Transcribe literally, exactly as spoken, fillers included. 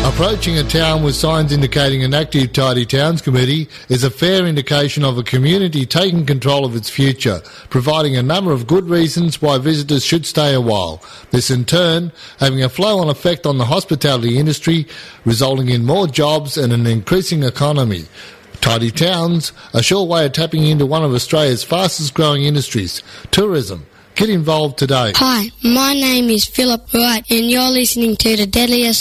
Approaching a town with signs indicating an active Tidy Towns committee is a fair indication of a community taking control of its future, providing a number of good reasons why visitors should stay a while. This in turn having a flow-on effect on the hospitality industry, resulting in more jobs and an increasing economy. Tidy Towns, a sure way of tapping into one of Australia's fastest growing industries, tourism. Get involved today. Hi, my name is Philip Wright and you're listening to the Deadliest